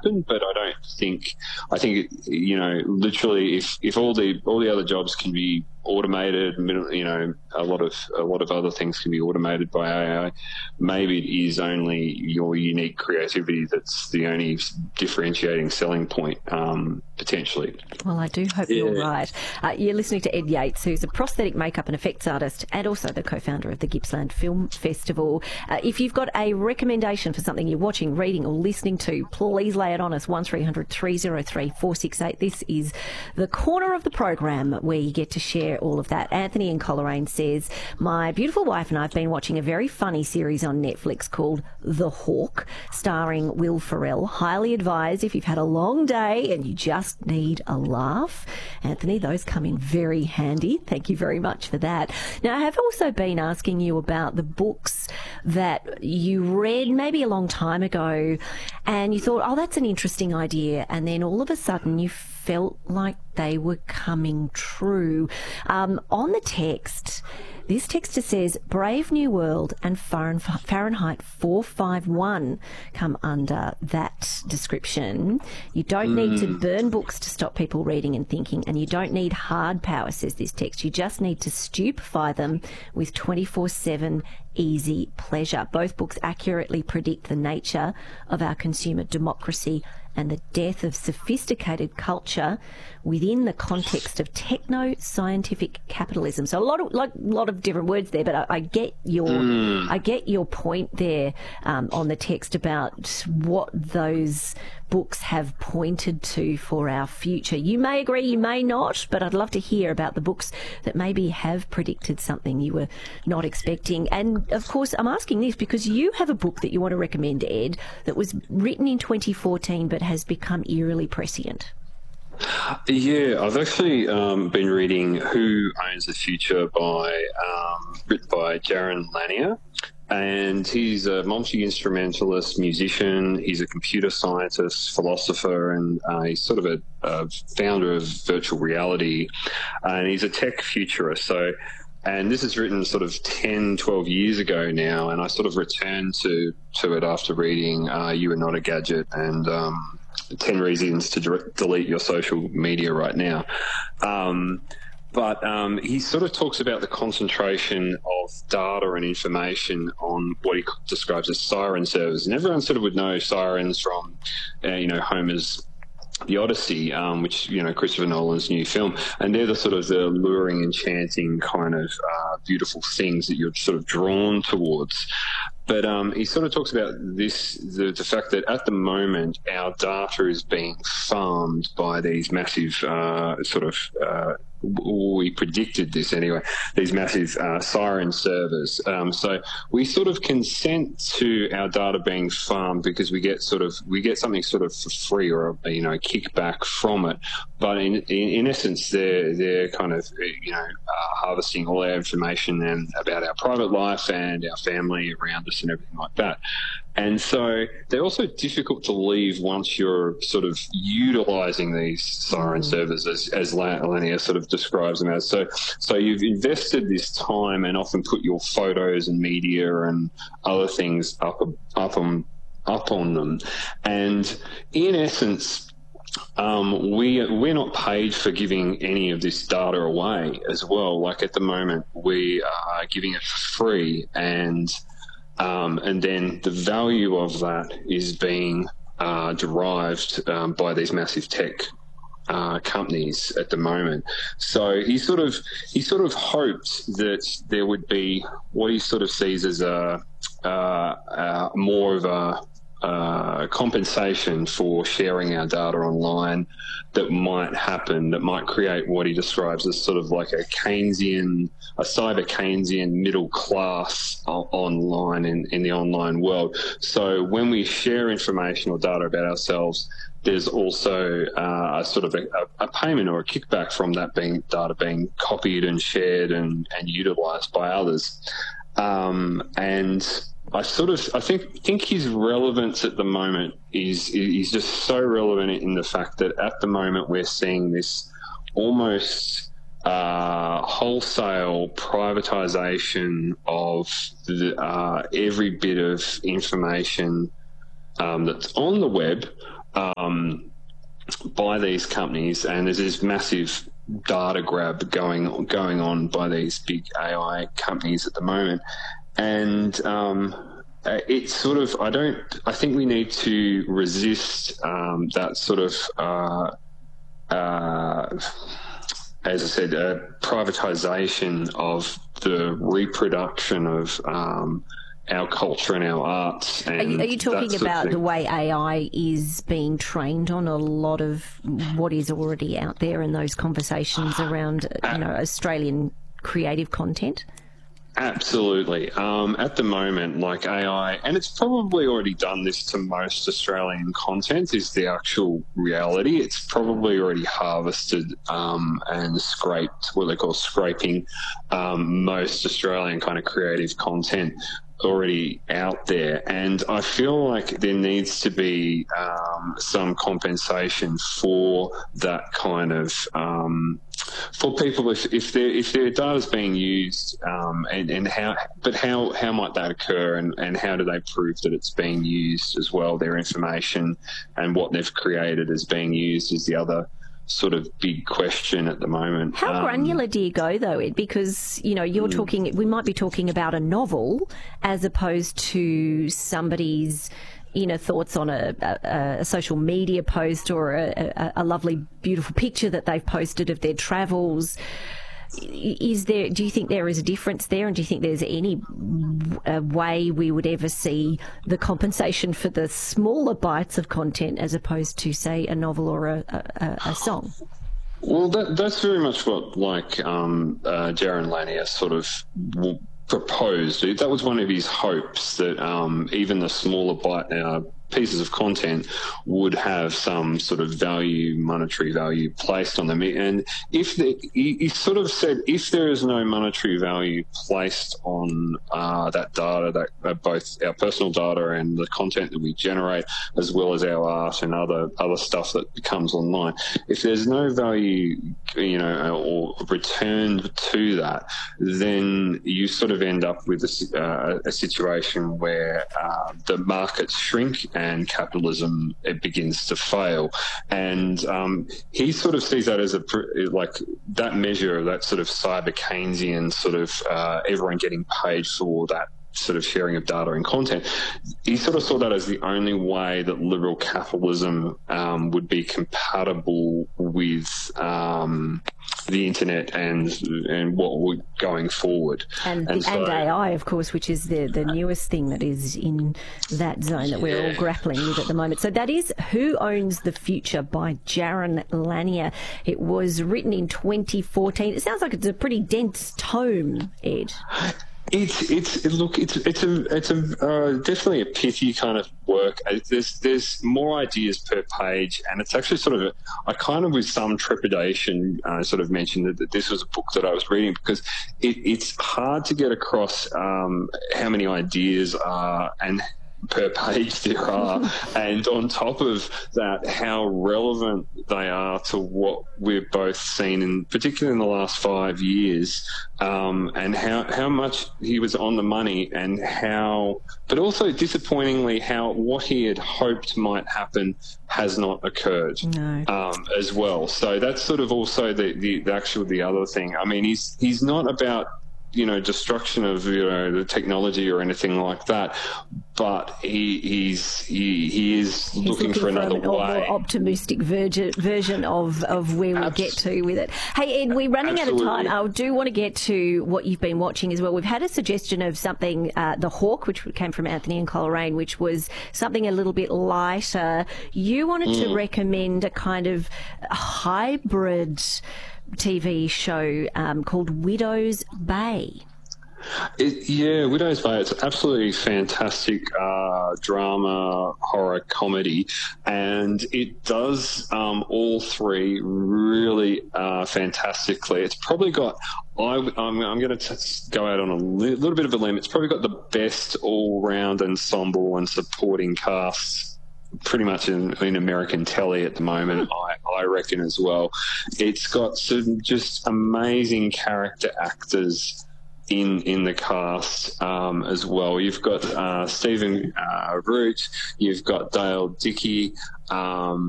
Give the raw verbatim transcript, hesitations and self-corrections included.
happen, but I don't think, I think, you know, literally if, if all the, all the other jobs can be automated, you know, a lot of, a lot of other things can be automated by A I, maybe it is only your unique creativity that's the only differentiating selling point, um, potentially. Well, I do hope yeah. you're right. Uh, you're listening to Ed Yates, who's a prosthetic makeup and effects artist and also the co-founder of the Gippsland Film Festival. Uh, if you've got a recommendation for something you're watching, reading or listening to, please lay it on us, one three hundred three oh three four six eight. This is the corner of the program where you get to share all of that. Anthony in Coleraine says, my beautiful wife and I have been watching a very funny series on Netflix called The Hawk, starring Will Ferrell. Highly advised if you've had a long day and you just need a laugh. Anthony, those come in very handy. Thank you very much for that. Now, I have also been asking you about the books that you read maybe a long time ago and you thought, oh, that's an interesting idea, and then all of a sudden you felt like they were coming true. Um, on the text, this texter says Brave New World and Fahrenheit four fifty-one come under that description. You don't mm. need to burn books to stop people reading and thinking, and you don't need hard power, says this text. You just need to stupefy them with twenty-four seven easy pleasure. Both books accurately predict the nature of our consumer democracy and the death of sophisticated culture within the context of techno-scientific capitalism. So a lot of like a lot of different words there, but I, I get your mm. I get your point there um, on the text about what those books have pointed to for our future. You may agree, you may not, but I'd love to hear about the books that maybe have predicted something you were not expecting. And of course, I'm asking this because you have a book that you want to recommend, Ed, that was written in twenty fourteen but has become eerily prescient. Yeah, I've actually um, been reading Who Owns the Future by um, written by Jaron Lanier. And he's a multi-instrumentalist musician. He's a computer scientist, philosopher, and uh, he's sort of a, a founder of virtual reality. And he's a tech futurist. So, and this is written sort of ten, twelve years ago now. And I sort of returned to, to it after reading uh, You Are Not a Gadget and um, ten Reasons to Direct, Delete Your Social Media Right Now. Um, But um, he sort of talks about the concentration of data and information on what he describes as siren servers. And everyone sort of would know sirens from, uh, you know, Homer's The Odyssey, um, which, you know, Christopher Nolan's new film. And they're the sort of the luring, enchanting kind of uh, beautiful things that you're sort of drawn towards. But um, he sort of talks about this, the, the fact that at the moment our data is being farmed by these massive uh, sort of, uh, we predicted this anyway, these massive uh, siren servers. Um, so we sort of consent to our data being farmed because we get sort of, we get something sort of for free or, a, you know, kickback from it. But in, in, in essence, they're, they're kind of, you know, uh, harvesting all our information and about our private life and our family around us and everything like that. And so they're also difficult to leave once you're sort of utilising these siren mm. servers, as, as Lanier sort of describes them as. So, so you've invested this time and often put your photos and media and other things up, up on, up on them. And in essence, Um, we, we're not paid for giving any of this data away as well. Like at the moment, we are giving it for free, and um, and then the value of that is being uh, derived um, by these massive tech uh, companies at the moment. So he sort of he sort of hoped that there would be what he sort of sees as a uh, uh, more of a Uh, compensation for sharing our data online that might happen, that might create what he describes as sort of like a Keynesian, a cyber Keynesian middle class o- online in, in the online world. So when we share information or data about ourselves, there's also uh, a sort of a, a payment or a kickback from that being data being copied and shared and, and utilised by others. Um, and I sort of, I think, think his relevance at the moment is, is just so relevant in the fact that at the moment we're seeing this almost uh, wholesale privatisation of the, uh, every bit of information um, that's on the web. um, by these companies, and there's this massive data grab going going on by these big A I companies at the moment, and um, it's sort of I don't I think we need to resist um, that sort of uh, uh, as I said, uh, privatisation of the reproduction of um, our culture and our arts. And are, you, are you talking about the way A I is being trained on a lot of what is already out there in those conversations around, you know, Australian creative content? Absolutely. Um, at the moment, like A I, and it's probably already done this to most Australian content, is the actual reality. It's probably already harvested um, and scraped, what they call scraping, um, most Australian kind of creative content already out there. And I feel like there needs to be um, some compensation for that kind of um, for people if, if their if their data is being used um, and, and how but how how might that occur, and, and how do they prove that it's being used as well, their information and what they've created is being used is the other sort of big question at the moment. How um, granular do you go, though, Ed? Because, you know, you're mm. talking, we might be talking about a novel as opposed to somebody's, you know, thoughts on a, a, a social media post or a, a, a lovely, beautiful picture that they've posted of their travels. Is there? Do you think there is a difference there, and do you think there's any uh, way we would ever see the compensation for the smaller bites of content as opposed to, say, a novel or a, a, a song? Well, that, that's very much what, like, um, uh, Jaron Lanier sort of proposed. That was one of his hopes, that um, even the smaller bite uh, pieces of content would have some sort of value, monetary value placed on them. And if the, he, he sort of said, if there is no monetary value placed on uh, that data, that uh, both our personal data and the content that we generate, as well as our art and other other stuff that becomes online, if there's no value, you know, or returned to that, then you sort of end up with a, uh, a situation where uh, the markets shrink and capitalism, it begins to fail. And um, he sort of sees that as a, like, that measure, that sort of cyber Keynesian sort of uh, everyone getting paid for that sort of sharing of data and content. He sort of saw that as the only way that liberal capitalism um, would be compatible with um, the internet and and what we're going forward. And, and, so, and A I, of course, which is the, the newest thing that is in that zone that yeah. we're all grappling with at the moment. So that is Who Owns the Future by Jaron Lanier. It was written in twenty fourteen. It sounds like it's a pretty dense tome, Ed. It's it's look it's it's a it's a uh, definitely a pithy kind of work. There's there's more ideas per page, and it's actually sort of a, I kind of with some trepidation uh, sort of mentioned that, that this was a book that I was reading, because it, it's hard to get across um, how many ideas are and per page there are, and on top of that, how relevant they are to what we've both seen, in particularly in the last five years, um, and how, how much he was on the money, and how, but also disappointingly, how what he had hoped might happen has not occurred no. um, as well. So that's sort of also the, the, the actual the other thing. I mean, he's he's not about, you know, destruction of, you know, the technology or anything like that, but he he's he, he is he's looking, looking for, for another an, way, a more optimistic version version of of where we Abs- get to with it. Hey, Ed, we're running Absolutely. out of time. I do want to get to what you've been watching as well. We've had a suggestion of something, uh, The Hawk, which came from Anthony and Coleraine, which was something a little bit lighter. You wanted mm. to recommend a kind of hybrid T V show um, called Widow's Bay. It, yeah, Widow's Bay. It's absolutely fantastic uh, drama, horror, comedy, and it does um, all three really uh, fantastically. It's probably got, I, I'm, I'm going to go out on a li- little bit of a limb. It's probably got the best all-round ensemble and supporting casts pretty much in, in American telly at the moment, I, I reckon as well. It's got some just amazing character actors in in the cast um, as well. You've got uh, Stephen uh, Root, you've got Dale Dickey, um,